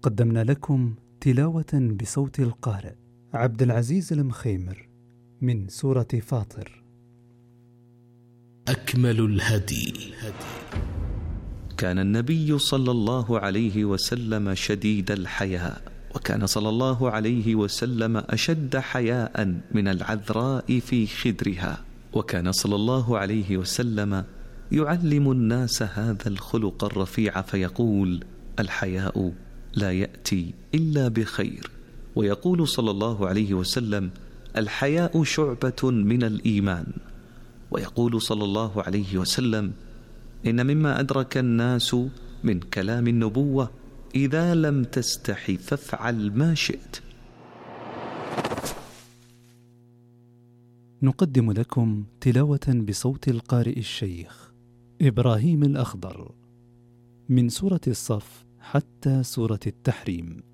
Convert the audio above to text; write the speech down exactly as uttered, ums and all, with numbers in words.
قدمنا لكم تلاوة بصوت القارئ عبد العزيز المخيمر من سورة فاطر. أكمل الهدي. كان النبي صلى الله عليه وسلم شديد الحياء، وكان صلى الله عليه وسلم أشد حياء من العذراء في خدرها، وكان صلى الله عليه وسلم يعلم الناس هذا الخلق الرفيع فيقول: الحياء لا يأتي إلا بخير. ويقول صلى الله عليه وسلم: الحياء شعبة من الإيمان. ويقول صلى الله عليه وسلم: إن مما أدرك الناس من كلام النبوة: إذا لم تستحي فافعل ما شئت. نقدم لكم تلاوة بصوت القارئ الشيخ إبراهيم الأخضر من سورة الصف حتى سورة التحريم.